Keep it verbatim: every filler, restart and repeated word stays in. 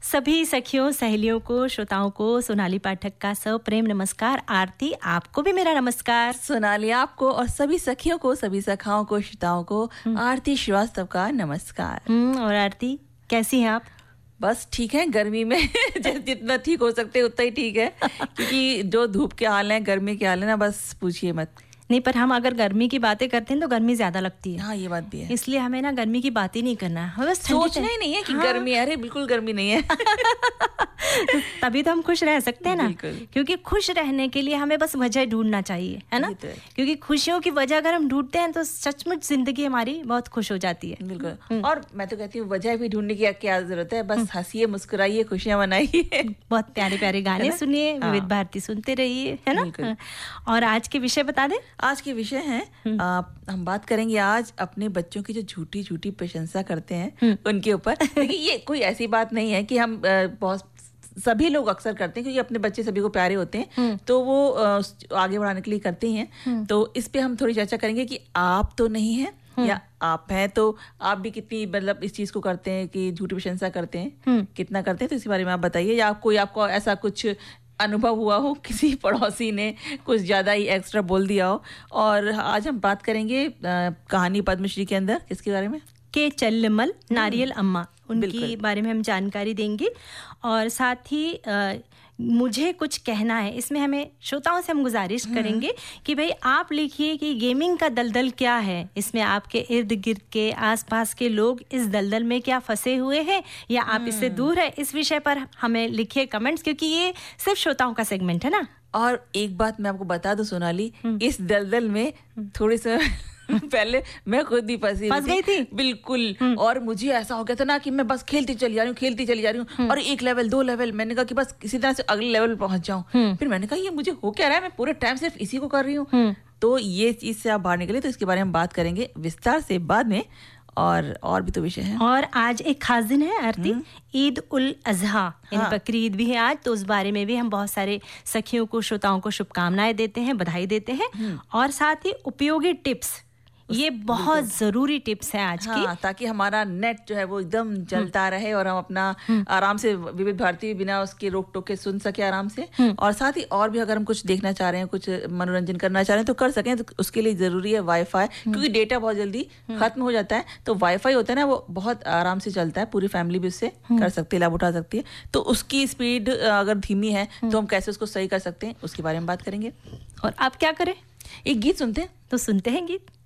सभी सखियों, सहेलियों को, श्रोताओं को सोनाली पाठक का सप्रेम नमस्कार। आरती, आपको भी मेरा नमस्कार। सोनाली, आपको और सभी सखियों को, सभी सखाओं को, श्रोताओं को आरती श्रीवास्तव का नमस्कार। और आरती, कैसी हैं आप? बस ठीक है, गर्मी में जितना ठीक हो सकते उतना ही ठीक है, क्योंकि जो धूप के हाल है, गर्मी के हाल है ना, बस पूछिए मत। नहीं, पर हम अगर गर्मी की बातें करते हैं तो गर्मी ज्यादा लगती है। हाँ, ये बात भी है। इसलिए हमें ना गर्मी की बात ही नहीं करना है, बस सोचना ही नहीं है कि हाँ। गर्मी है। अरे बिल्कुल गर्मी नहीं है। तभी तो हम खुश रह सकते हैं ना, क्योंकि खुश रहने के लिए हमें बस वजह ढूंढना चाहिए, है ना? तो है। क्योंकि खुशियों की वजह अगर हम ढूंढते हैं तो सचमुच जिंदगी हमारी बहुत खुश हो जाती है। बिल्कुल। और मैं तो कहती हूँ वजह भी ढूंढने की क्या जरूरत है, बस हंसिए, मुस्कुराइए, खुशियां मनाइए, बहुत प्यारे प्यारे गाने सुनिए, विविध भारती सुनते रहिए, है ना? और आज के विषय बता दें। आज के विषय है, आ, हम बात करेंगे आज अपने बच्चों की जो झूठी झूठी प्रशंसा करते हैं उनके ऊपर। देखिए, ये कोई ऐसी बात नहीं है कि हम बहुत सभी लोग अक्सर करते हैं, क्योंकि अपने बच्चे सभी को प्यारे होते हैं तो वो आगे बढ़ाने के लिए करते ही हैं। तो इस पे हम थोड़ी चर्चा करेंगे कि आप तो नहीं है या आप हैं तो आप भी कितनी मतलब इस चीज को करते हैं कि झूठी प्रशंसा करते हैं, कितना करते हैं, तो इसी बारे में आप बताइए। या कोई आपको ऐसा कुछ अनुभव हुआ हो, किसी पड़ोसी ने कुछ ज्यादा ही एक्स्ट्रा बोल दिया हो। और आज हम बात करेंगे आ, कहानी पद्मश्री के अंदर किसके बारे में? के चल्लमल नारियल अम्मा, उनकी बारे में हम जानकारी देंगे। और साथ ही आ, मुझे कुछ कहना है, इसमें हमें श्रोताओं से हम गुजारिश करेंगे कि भाई आप लिखिए कि गेमिंग का दलदल क्या है, इसमें आपके इर्द गिर्द के आसपास के लोग इस दलदल में क्या फंसे हुए हैं या आप इससे दूर है। इस विषय पर हमें लिखिए कमेंट्स, क्योंकि ये सिर्फ श्रोताओं का सेगमेंट है ना। और एक बात मैं आपको बता दूं सोनाली, इस दलदल में थोड़ी सी पहले मैं खुद ही फंसी फंस गई थी बिल्कुल। और मुझे ऐसा हो गया था ना कि मैं बस खेलती चली जा रही हूँ खेलती चली जा रही हूँ और एक लेवल दो लेवल, मैंने कहा कि बस किसी तरह से अगले लेवल पहुंच जाऊं। फिर मैंने कहा ये मुझे हो क्या रहा है, मैं पूरे टाइम सिर्फ इसी को कर रही हूँ। तो ये चीज से आप बाहर निकले, तो इसके बारे में बात करेंगे विस्तार से बाद में। और और भी तो विषय है। और आज एक खास दिन है आरती, ईद उल अजहा, यानी हाँ। बकरी ईद भी है आज, तो उस बारे में भी हम बहुत सारे सखियों को, श्रोताओं को शुभकामनाएं देते हैं, बधाई देते हैं। और साथ ही उपयोगी टिप्स, ये बहुत जरूरी टिप्स है आज हाँ, की, ताकि हमारा नेट जो है वो एकदम चलता रहे और हम अपना आराम से विविध भारती बिना उसके रोक टोक के सुन सके आराम से। और साथ ही और भी अगर हम कुछ देखना चाह रहे हैं, कुछ मनोरंजन करना चाह रहे हैं तो कर सकें। तो उसके लिए जरूरी है वाईफाई, क्योंकि डेटा बहुत जल्दी खत्म हो जाता है। तो वाईफाई होता है ना, वो बहुत आराम से चलता है, पूरी फैमिली भी उससे कर सकती है, लाभ उठा सकती है। तो उसकी स्पीड अगर धीमी है तो हम कैसे उसको सही कर सकते हैं, उसके बारे में बात करेंगे। और आप क्या करें, एक गीत सुनते हैं। तो सुनते हैं गीत।